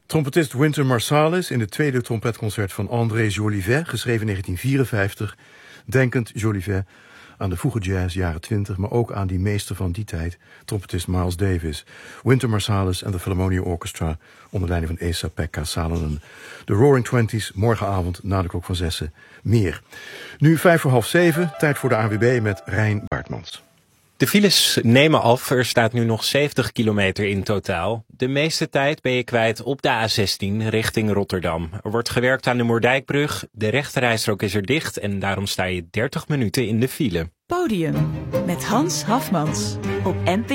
Trompetist Wynton Marsalis in het tweede trompetconcert van André Jolivet, geschreven in 1954, denkend Jolivet aan de vroege jazz, jaren 20, maar ook aan die meester van die tijd, trompetist Miles Davis. Wynton Marsalis en de Philharmonia Orchestra onder leiding van Esa-Pekka Salonen. De Roaring Twenties, morgenavond na de klok van 6 meer. Nu 6:55, tijd voor de ANWB met Rijn Baartmans. De files nemen af, er staat nu nog 70 kilometer in totaal. De meeste tijd ben je kwijt op de A16 richting Rotterdam. Er wordt gewerkt aan de Moerdijkbrug, de rechterrijstrook is er dicht en daarom sta je 30 minuten in de file. Podium met Hans Hafmans op NPO.